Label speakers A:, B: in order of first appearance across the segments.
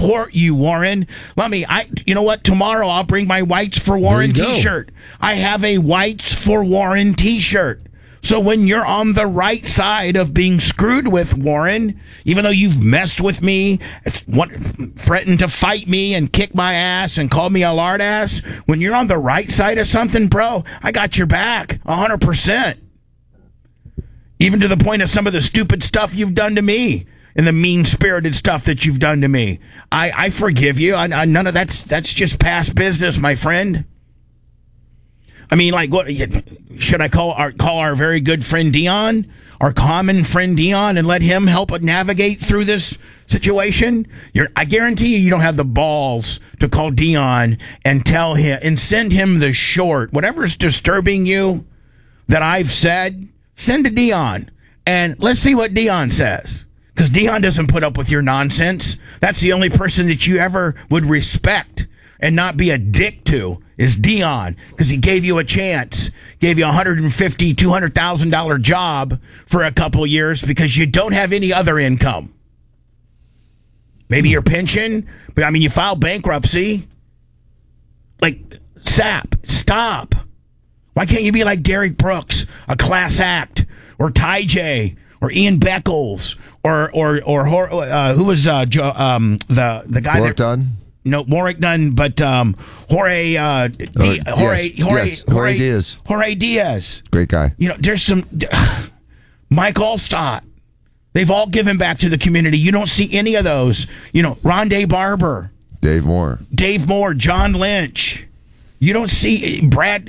A: support you, Warren. You know what? Tomorrow I'll bring my Whites for Warren t-shirt. I have a Whites for Warren t-shirt. So when you're on the right side of being screwed with, Warren, even though you've messed with me, threatened to fight me and kick my ass and call me a lard ass, when you're on the right side of something, bro, I got your back 100%. Even to the point of some of the stupid stuff you've done to me and the mean-spirited stuff that you've done to me. I forgive you. None of that's just past business, my friend. I mean, like, what should I call our very good friend Dion, our common friend Dion, and let him help navigate through this situation? I guarantee you don't have the balls to call Dion and tell him and send him the short. Whatever's disturbing you that I've said, send to Dion, and let's see what Dion says. Because Dion doesn't put up with your nonsense. That's the only person that you ever would respect and not be a dick to is Dion, because he gave you a chance, gave you $150,000, $200,000 job for a couple years because you don't have any other income. Maybe your pension, but I mean, you filed bankruptcy. Like, stop. Why can't you be like Derek Brooks, a class act, or Ty J, or Ian Beckles, or who was the guy
B: Warwick Dunn?
A: No, Warwick Dunn, but Jorge Diaz.
B: Great guy.
A: You know, there's some Mike Allstott. They've all given back to the community. You don't see any of those. You know, Rondé Barber,
B: Dave Moore,
A: John Lynch. You don't see Brad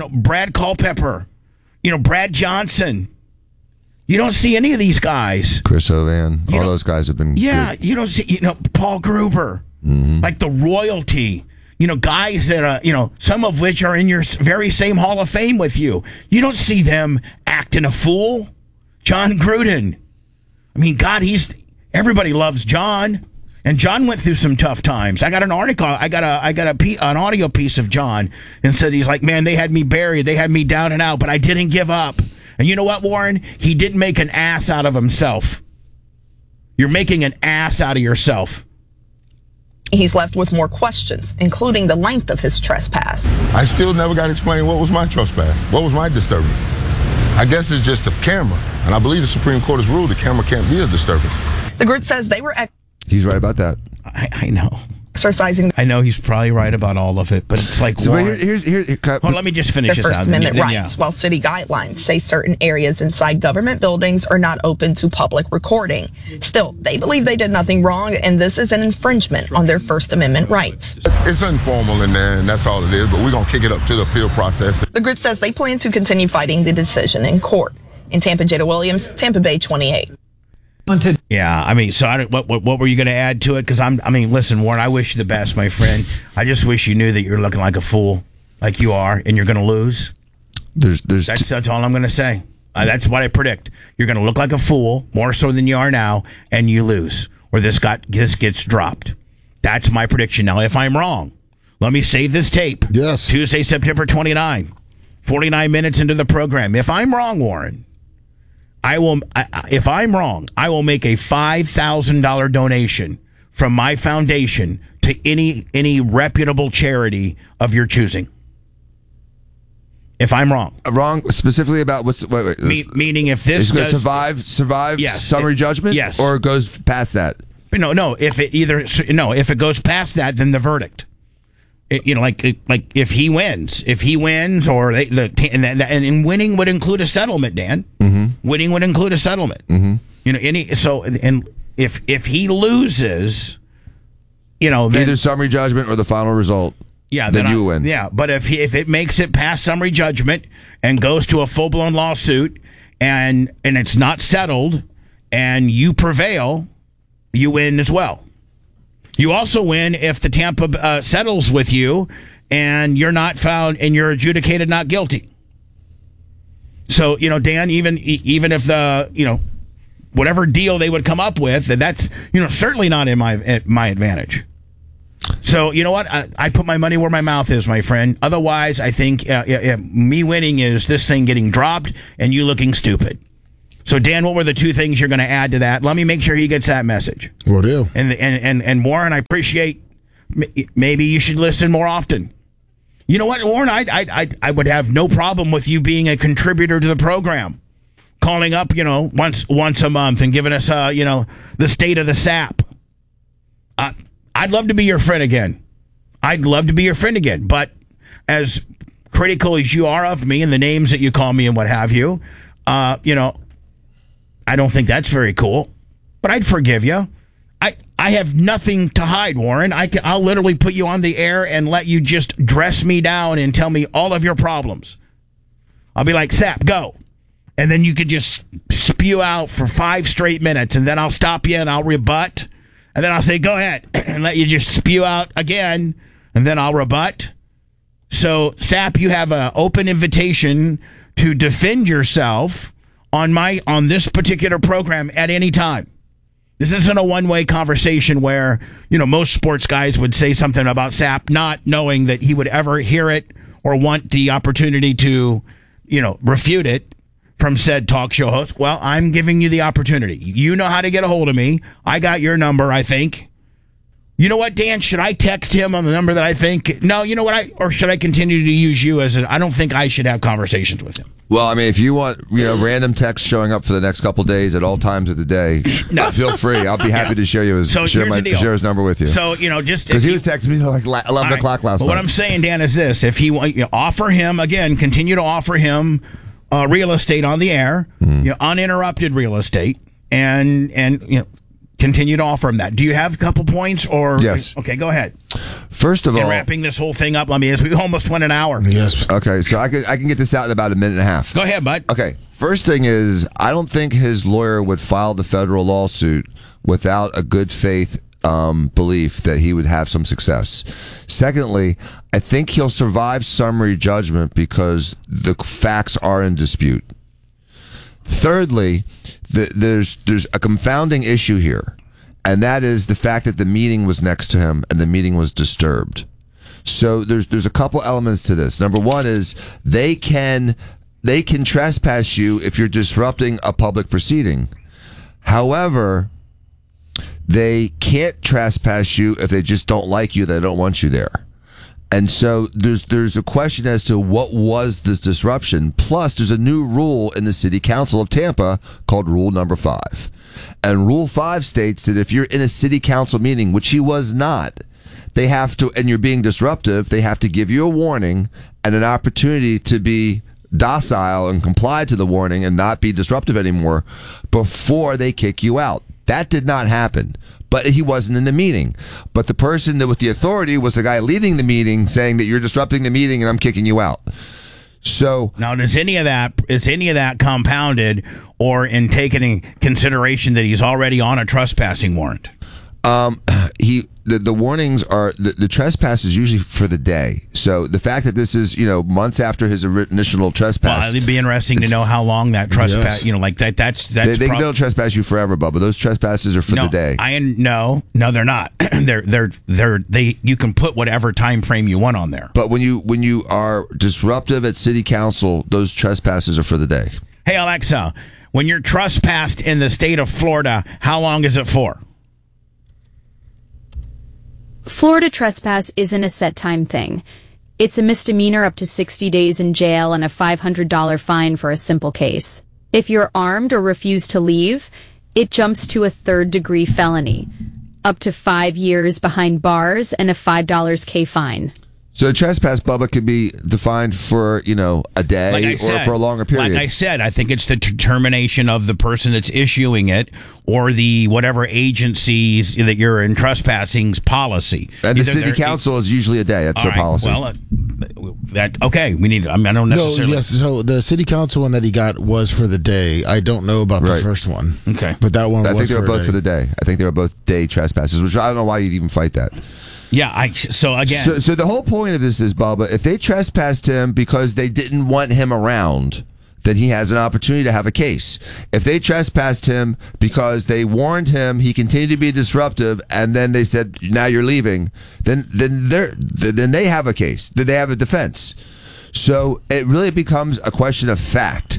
A: Culpepper, Brad Johnson. You don't see any of these guys.
B: Chris Ovan. All those guys have been good.
A: You don't see, Paul Gruber. Mm-hmm. Like the royalty. Guys that, some of which are in your very same Hall of Fame with you. You don't see them acting a fool. John Gruden. I mean, God, everybody loves John. And John went through some tough times. I got an article. I got an audio piece of John, and said he's like, man, they had me buried. They had me down and out, but I didn't give up. And you know what, Warren? He didn't make an ass out of himself. You're making an ass out of yourself.
C: He's left with more questions, including the length of his trespass.
D: I still never got explained what was my trespass. What was my disturbance? I guess it's just the camera. And I believe the Supreme Court has ruled the camera can't be a disturbance.
C: The group says they were
B: He's right about that.
A: I know.
C: Exercising.
A: I know he's probably right about all of it, but it's like,
B: so here's
A: let me just finish
C: their
A: this
C: First
A: out.
C: Amendment rights, while city guidelines say certain areas inside government buildings are not open to public recording. Still, they believe they did nothing wrong, and this is an infringement on their First Amendment rights.
D: It's informal in there, and that's all it is, but we're going to kick it up to the appeal process.
C: The group says they plan to continue fighting the decision in court. In Tampa, Jada Williams, Tampa Bay 28.
A: Yeah, I mean, so what were you going to add to it? Because listen, Warren, I wish you the best, my friend. I just wish you knew that you're looking like a fool, like you are, and you're going to lose. That's all I'm going to say. That's what I predict. You're going to look like a fool, more so than you are now, and you lose, or this gets dropped. That's my prediction. Now, if I'm wrong, let me save this tape.
E: Yes.
A: Tuesday, September 29, 49 minutes into the program. If I'm wrong, Warren, if I'm wrong, I will make a $5,000 donation from my foundation to any reputable charity of your choosing. If I'm wrong.
B: Wrong specifically about
A: meaning if this
B: does survive yes, summary judgment? Yes. Or it goes past that?
A: No, if it goes past that, then the verdict. Like if he wins, or and winning would include a settlement, Dan. Mm-hmm. Winning would include a settlement. Mm-hmm. If he loses, then,
B: either summary judgment or the final result.
A: Yeah,
B: then you win.
A: Yeah, but if it makes it past summary judgment and goes to a full blown lawsuit and it's not settled and you prevail, you win as well. You also win if the Tampa settles with you and you're not found and you're adjudicated not guilty. So, Dan, even if the, whatever deal they would come up with, that's, certainly not in my advantage. So, you know what? I put my money where my mouth is, my friend. Otherwise, I think me winning is this thing getting dropped and you looking stupid. So, Dan, what were the two things you're going to add to that? Let me make sure he gets that message.
E: Will do.
A: And Warren, I appreciate. Maybe you should listen more often. You know what, Warren? I would have no problem with you being a contributor to the program, calling up, once a month and giving us, the state of the SAP. I'd love to be your friend again. But as critical as you are of me and the names that you call me and what have you, I don't think that's very cool. But I'd forgive you. I have nothing to hide, Warren. I'll literally put you on the air and let you just dress me down and tell me all of your problems. I'll be like, Sap, go. And then you could just spew out for 5 straight minutes, and then I'll stop you and I'll rebut. And then I'll say, go ahead, and let you just spew out again, and then I'll rebut. So, Sap, you have an open invitation to defend yourself on this particular program at any time. This isn't a one-way conversation where, most sports guys would say something about Sap not knowing that he would ever hear it or want the opportunity to, refute it from said talk show host. Well, I'm giving you the opportunity. You know how to get a hold of me. I got your number, I think. You know what, Dan? Should I text him on the number that I think? No, you know what? Or should I continue to use you I don't think I should have conversations with him.
B: Well, I mean, if you want, random texts showing up for the next couple of days at all times of the day, feel free. I'll be happy to share his number with you.
A: So, just
B: because he was texting me like 11 o'clock last night.
A: What I'm saying, Dan, is this: if he offer him again, continue to offer him real estate on the air, uninterrupted real estate, and continue to offer him that. Do you have a couple points? Or
B: yes.
A: Okay, go ahead.
B: First of all,
A: wrapping this whole thing up, as we almost went an hour.
E: Yes.
B: Okay, so I can get this out in about a minute and a half.
A: Go ahead, bud.
B: Okay. First thing is, I don't think his lawyer would file the federal lawsuit without a good faith belief that he would have some success. Secondly, I think he'll survive summary judgment because the facts are in dispute. Thirdly, there's a confounding issue here, and that is the fact that the meeting was next to him and the meeting was disturbed. So there's a couple elements to this. Number one is they can trespass you if you're disrupting a public proceeding. However, they can't trespass you if they just don't like you, they don't want you there. And so there's a question as to what was this disruption. Plus, there's a new rule in the City Council of Tampa called Rule Number 5. And Rule 5 states that if you're in a City Council meeting, which he was not, they have to, and you're being disruptive, they have to give you a warning and an opportunity to be docile and comply to the warning and not be disruptive anymore before they kick you out. That did not happen. But he wasn't in the meeting. But the person that with the authority was the guy leading the meeting saying that you're disrupting the meeting and I'm kicking you out. So
A: now, is any of that compounded or in taking in consideration that he's already on a trespassing warrant?
B: The warnings are the trespass is usually for the day. So the fact that this is months after his initial trespass,
A: well, it'd be interesting to know how long that trespass. Yes. That's
B: they don't trespass you forever, Bubba. Those trespasses are for the day.
A: No, they're not. they you can put whatever time frame you want on there.
B: But when you are disruptive at City Council, those trespasses are for the day.
A: Hey Alexa, when you're trespassed in the state of Florida, how long is it for?
F: Florida trespass isn't a set time thing. It's a misdemeanor up to 60 days in jail and a $500 fine for a simple case. If you're armed or refuse to leave, it jumps to a third-degree felony, up to 5 years behind bars and a $5 fine.
B: So trespass, Bubba, could be defined for, a day or for a longer period.
A: Like I said, I think it's the determination of the person that's issuing it or the whatever agencies that you're in trespassing's policy.
B: And the City Council is usually a day. That's their policy.
A: Well, we need. I don't necessarily.
E: No, yes. So the City Council one that he got was for the day. I don't know about the first one.
A: Okay,
E: but that one.
B: I think they were both for the day. I think they were both day trespasses, which I don't know why you'd even fight that.
A: Yeah, so
B: the whole point of this is, Bubba, if they trespassed him because they didn't want him around, then he has an opportunity to have a case. If they trespassed him because they warned him, he continued to be disruptive, and then they said, now you're leaving, then they have a case. Then they have a defense. So it really becomes a question of fact.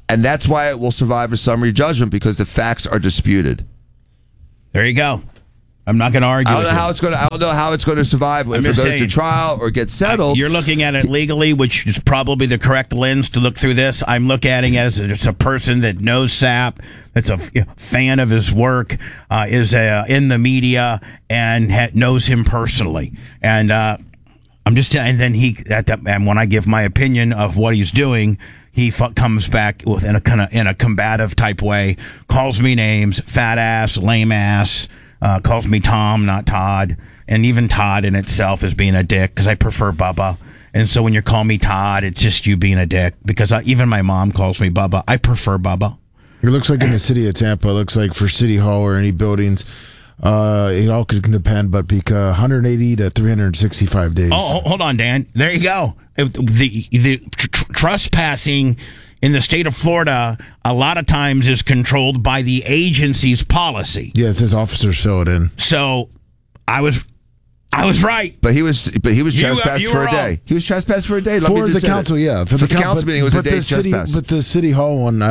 B: And that's why it will survive a summary judgment, because the facts are disputed.
A: There you go. I'm not going to argue.
B: I don't know how it's going to survive if it goes to trial or gets settled.
A: You're looking at it legally, which is probably the correct lens to look through this. I'm looking at it as just a person that knows Sapp, that's a fan of his work, is in the media and knows him personally. And I'm just, and then and when I give my opinion of what he's doing, he comes back in a combative type way, calls me names, fat ass, lame ass. Calls me Tom, not Todd, and even Todd in itself is being a dick because I prefer Bubba. And so when you call me Todd, it's just you being a dick because even my mom calls me Bubba. I prefer Bubba.
E: It looks like in the city of Tampa, it looks like for City Hall or any buildings, it all could depend, but 180 to 365 days.
A: Oh, hold on, Dan. There you go. The trespassing in the state of Florida, a lot of times is controlled by the agency's policy.
E: Yeah, it says officers fill it in.
A: So I was right.
B: But he was trespassed for a day. He was trespassed for a day.
E: For the council, yeah.
B: For the council meeting, it was a day trespass.
E: But the City Hall one,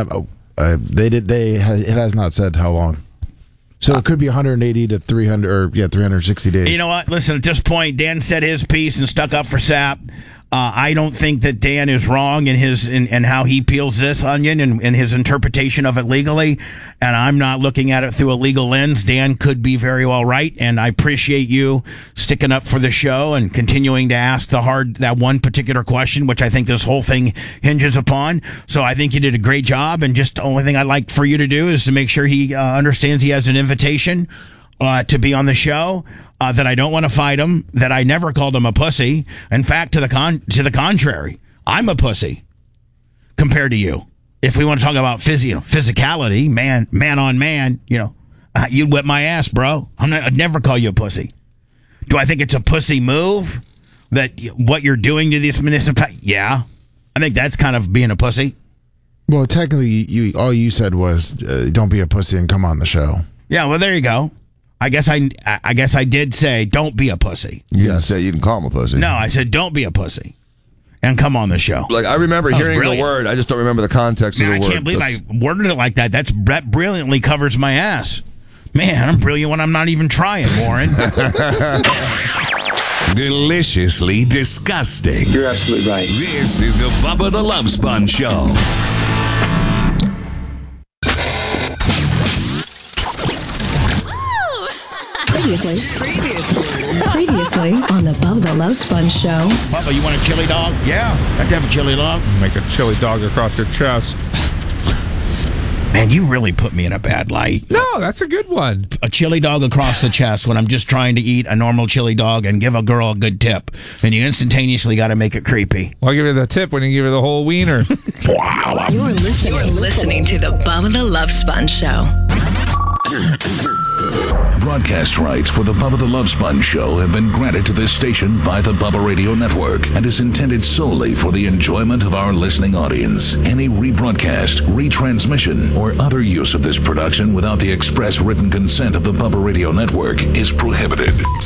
E: it has not said how long. So it could be 180 to 360 days.
A: You know what? Listen, at this point, Dan said his piece and stuck up for Sapp. I don't think that Dan is wrong in how he peels this onion and his interpretation of it legally. And I'm not looking at it through a legal lens. Dan could be very well right. And I appreciate you sticking up for the show and continuing to ask that one particular question, which I think this whole thing hinges upon. So I think you did a great job. And just the only thing I'd like for you to do is to make sure he understands he has an invitation to be on the show, that I don't want to fight him, that I never called him a pussy. In fact, to the contrary, I'm a pussy compared to you. If we want to talk about physicality, man on man, you'd whip my ass, bro. I'd never call you a pussy. Do I think it's a pussy move that what you're doing to these municipalities? Yeah, I think that's kind of being a pussy.
E: Well, technically, all you said was don't be a pussy and come on the show.
A: Yeah, well, there you go. I guess I did say don't be a pussy.
B: You didn't say you didn't call him a pussy.
A: No, I said don't be a pussy, and come on the show.
B: Like I remember hearing the word, I just don't remember the context of the word.
A: I can't believe I worded it like that. That brilliantly covers my ass. Man, I'm brilliant when I'm not even trying, Warren.
G: Deliciously disgusting.
H: You're absolutely right.
G: This is the Bubba the Love Sponge Show.
I: Previously on the Bubba the Love Sponge Show.
A: Bubba, you want a chili dog? Yeah, I'd have a chili dog.
J: Make a chili dog across your chest.
A: Man, you really put me in a bad light.
J: No, that's a good one.
A: A chili dog across the chest when I'm just trying to eat a normal chili dog and give a girl a good tip. And you instantaneously got to make it creepy.
J: Well, I'll give you the tip when you give her the whole wiener.
I: Wow. You're listening to the Bubba the Love Sponge Show.
G: Broadcast rights for the Bubba the Love Sponge Show have been granted to this station by the Bubba Radio Network and is intended solely for the enjoyment of our listening audience. Any rebroadcast, retransmission, or other use of this production without the express written consent of the Bubba Radio Network is prohibited.